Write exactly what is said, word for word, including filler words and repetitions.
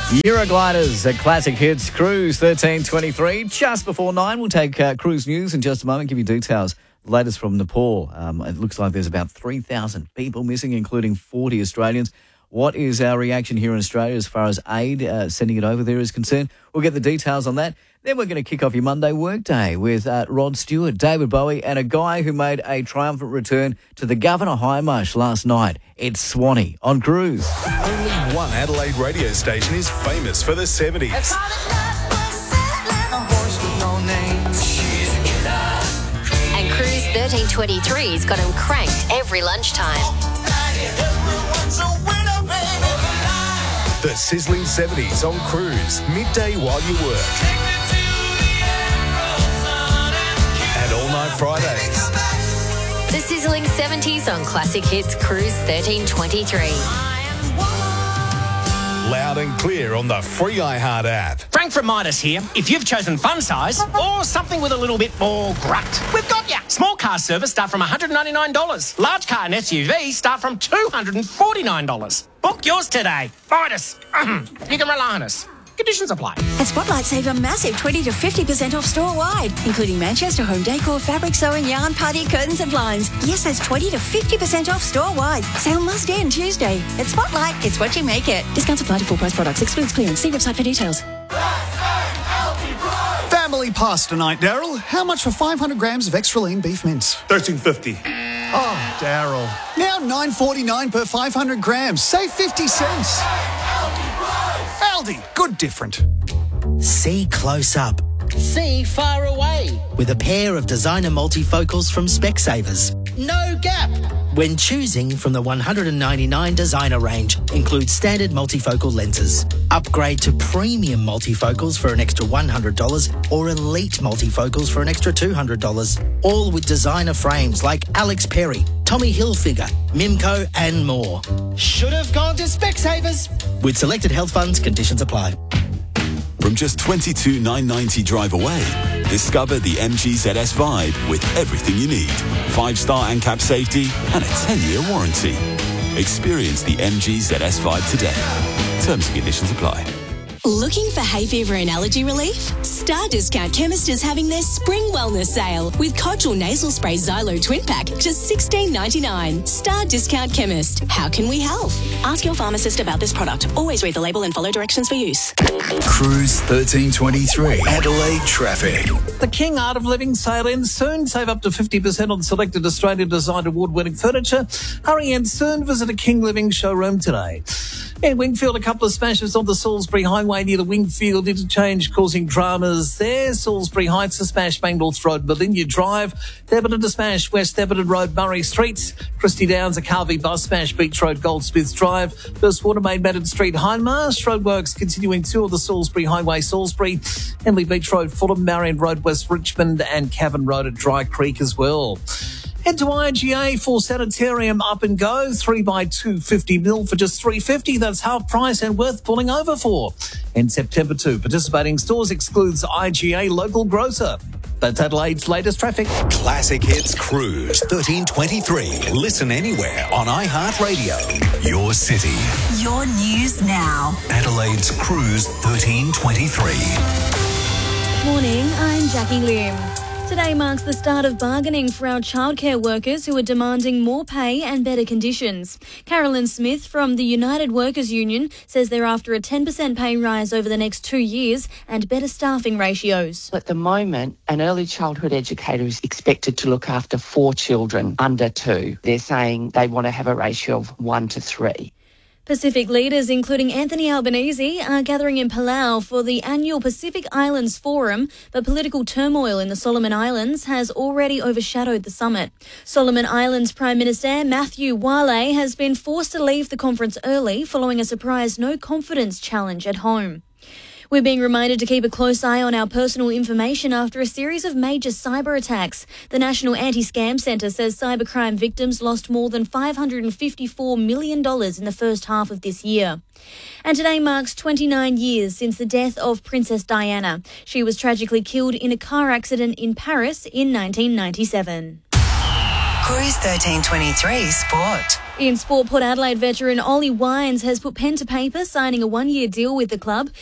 Eurogliders at Classic Hits Cruise thirteen twenty-three. Just before nine, we'll take uh, cruise news in just a moment, give you details. The latest from Nepal. Um, it looks like there's about three thousand people missing, including forty Australians. What is our reaction here in Australia as far as aid, uh, sending it over there is concerned? We'll get the details on that. Then we're going to kick off your Monday workday with uh, Rod Stewart, David Bowie, and a guy who made a triumphant return to the Governor High Marsh last night. It's Swanee on Cruise. Only one Adelaide radio station is famous for the seventies. And Cruise thirteen twenty-three's got him cranked every lunchtime. The sizzling seventies on Cruise, midday while you work. And all night Fridays. The sizzling seventies on Classic Hits Cruise thirteen twenty-three. Loud and clear on the free iHeart app. Frank from Midas here. If you've chosen fun size or something with a little bit more grunt, we've got ya. Small car service start from one hundred ninety-nine dollars. Large car and S U V start from two hundred forty-nine dollars. Book yours today. Midas. You can rely on us. Conditions apply. At Spotlight, save a massive twenty to fifty percent off store-wide, including Manchester home decor, fabric sewing, yarn, party, curtains and blinds. Yes, that's twenty to fifty percent off store-wide. Sale must end Tuesday. At Spotlight, it's what you make it. Discounts apply to full-price products. Excludes clearance. See website for details. Family pasta night, Daryl. How much for five hundred grams of extra lean beef mince? thirteen fifty. Oh, Daryl. Now nine forty-nine per five hundred grams. Save fifty cents. Aldi, good different. See close up. See far away. With a pair of designer multifocals from Specsavers. No gap. When choosing from the one hundred ninety-nine designer range, includes standard multifocal lenses. Upgrade to premium multifocals for an extra one hundred dollars or elite multifocals for an extra two hundred dollars. All with designer frames like Alex Perry, Tommy Hilfiger, Mimco and more. Should have gone to Specsavers. With selected health funds, conditions apply. From just twenty-two thousand nine hundred ninety drive away, discover the M G Z S Vibe with everything you need. Five-star ANCAP safety and a ten-year warranty. Experience the M G Z S Vibe today. Terms and conditions apply. Looking for hay fever and allergy relief? Star Discount Chemist is having their spring wellness sale with Codgel Nasal Spray Xylo Twin Pack, just sixteen ninety-nine. Star Discount Chemist. How can we help? Ask your pharmacist about this product. Always read the label and follow directions for use. Cruise thirteen twenty-three. Adelaide traffic. The King Art of Living sale ends soon. Save up to fifty percent on selected Australian designed award-winning furniture. Hurry and soon visit a King Living showroom today. In Wingfield, a couple of smashes on the Salisbury Highway near the Wingfield interchange causing dramas there. Salisbury Heights, a smash, Bank North Road, Berlinia Drive. Theberton, a smash, West Theberton Road, Murray Street. Christie Downs, a Carvey bus smash, Beach Road, Goldsmiths Drive. First Watermaid, Madden Street, Hindmarsh. Roadworks continuing two of the Salisbury Highway, Salisbury. Henley Beach Road, Fulham, Marion Road, West Richmond and Cavan Road at Dry Creek as well. Head to I G A for Sanitarium Up and Go, three by two fifty mil for just three fifty. That's half price and worth pulling over for. In September too, participating stores excludes I G A local grocer. That's Adelaide's latest traffic. Classic Hits Cruise thirteen twenty-three. Listen anywhere on iHeartRadio. Your city. Your news now. Adelaide's Cruise thirteen twenty-three. Morning, I'm Jackie Lim. Today marks the start of bargaining for our childcare workers who are demanding more pay and better conditions. Carolyn Smith from the United Workers Union says they're after a ten percent pay rise over the next two years and better staffing ratios. At the moment, an early childhood educator is expected to look after four children under two. They're saying they want to have a ratio of one to three. Pacific leaders, including Anthony Albanese, are gathering in Palau for the annual Pacific Islands Forum, but political turmoil in the Solomon Islands has already overshadowed the summit. Solomon Islands Prime Minister Matthew Wale has been forced to leave the conference early following a surprise no-confidence challenge at home. We're being reminded to keep a close eye on our personal information after a series of major cyber attacks. The National Anti-Scam Centre says cybercrime victims lost more than five hundred fifty-four million dollars in the first half of this year. And today marks twenty-nine years since the death of Princess Diana. She was tragically killed in a car accident in Paris in nineteen ninety-seven. Cruise thirteen twenty-three Sport. In sport, Port Adelaide veteran Ollie Wines has put pen to paper, signing a one-year deal with the club.